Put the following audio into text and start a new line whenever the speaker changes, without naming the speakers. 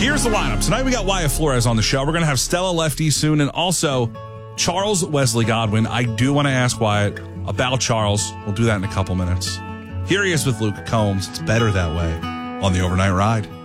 Here's the lineup. Tonight we got Wyatt Flores on the show. We're going to have Stella Lefty soon, and also Charles Wesley Godwin. I do want to ask Wyatt about Charles. We'll do that in a couple minutes. Here he is with Luke Combs. It's better that way on the Overnight Ride.